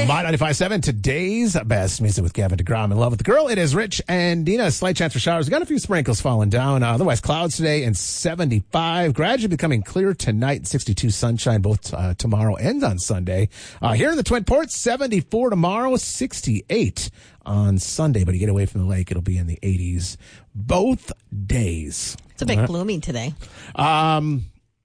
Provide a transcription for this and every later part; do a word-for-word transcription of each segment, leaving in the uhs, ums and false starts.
My ninety-five point seven, today's best music with Gavin DeGrom. In love with the girl. It is Rich and Dina. Slight chance for showers. We got a few sprinkles falling down. Uh, otherwise, clouds today and seventy-five. Gradually becoming clear tonight. sixty-two sunshine both uh, tomorrow and on Sunday. Uh, here in the Twin Ports, seventy-four tomorrow, sixty-eight on Sunday. But you get away from the lake, it'll be in the eighties both days. It's a bit uh, gloomy today. Um...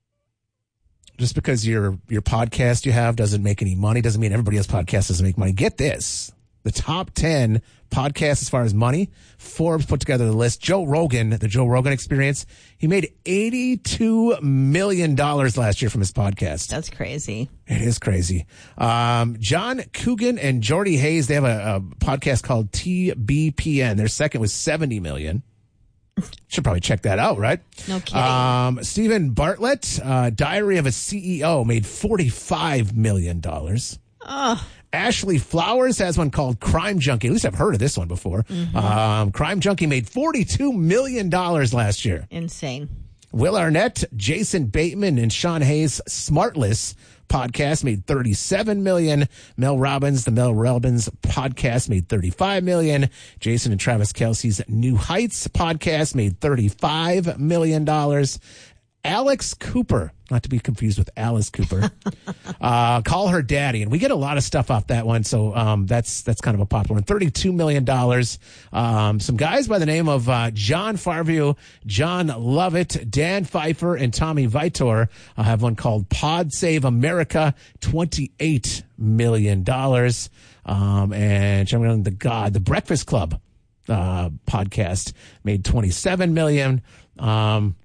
Just because your your podcast you have doesn't make any money doesn't mean everybody else's podcast doesn't make money. Get this. The top ten podcasts as far as money, Forbes put together the list. Joe Rogan, the Joe Rogan Experience, he made eighty-two million dollars last year from his podcast. That's crazy. It is crazy. Um, John Coogan and Jordy Hayes, they have a, a podcast called T B P N. Their second was seventy million dollars. Should probably check that out, right? No kidding. Um, Stephen Bartlett, uh, Diary of a C E O, made forty-five million dollars. Oh. Ashley Flowers has one called Crime Junkie. At least I've heard of this one before. Mm-hmm. Um, Crime Junkie made forty-two million dollars last year. Insane. Will Arnett, Jason Bateman, and Sean Hayes' Smartless podcast made thirty-seven million dollars. Mel Robbins, the Mel Robbins podcast made thirty-five million dollars. Jason and Travis Kelce's New Heights podcast made thirty-five million dollars. Alex Cooper, not to be confused with Alice Cooper, uh, Call Her Daddy. And we get a lot of stuff off that one, so um, that's that's kind of a popular one. thirty-two million dollars. Um, some guys by the name of uh, John Farview, John Lovett, Dan Pfeiffer, and Tommy Vitor uh, have one called Pod Save America, twenty-eight million dollars. Um, and the God, the Breakfast Club uh, podcast made twenty-seven million dollars. Um,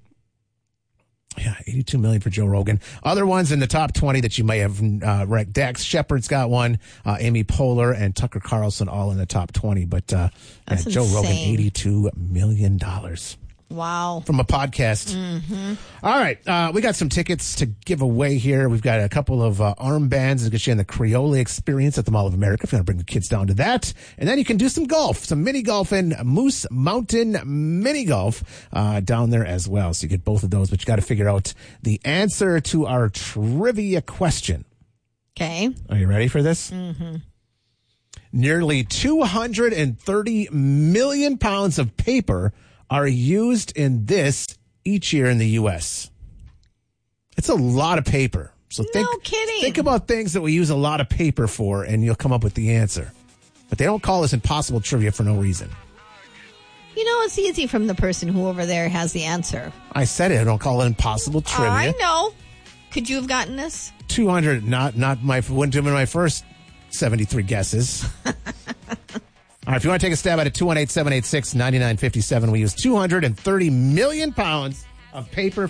Yeah, eighty-two million dollars for Joe Rogan. Other ones in the top twenty that you may have uh, ranked. Dax Shepard's got one. Uh, Amy Poehler and Tucker Carlson all in the top twenty. But uh, yeah, Joe Rogan, eighty-two million dollars. Wow. From a podcast. Mm-hmm. All right. Uh, we got some tickets to give away here. We've got a couple of uh, armbands to get you in the Creole Experience at the Mall of America if you want to bring the kids down to that. And then you can do some golf, some mini golf in Moose Mountain Mini Golf uh, down there as well. So you get both of those, but you got to figure out the answer to our trivia question. Okay. Are you ready for this? Mm-hmm. Nearly two hundred thirty million pounds of paper are used in this each year in the U S. It's a lot of paper. So think, no kidding. think about things that we use a lot of paper for, and you'll come up with the answer. But they don't call this impossible trivia for no reason. You know, it's easy from the person who over there has the answer. I said it. I don't call it impossible trivia. Oh, I know. Could you have gotten this? two hundred, not not my, wouldn't have been my first seventy-three guesses. All right, if you want to take a stab at it, two one eight, seven eight six, nine nine five seven. We use two hundred thirty million pounds of paper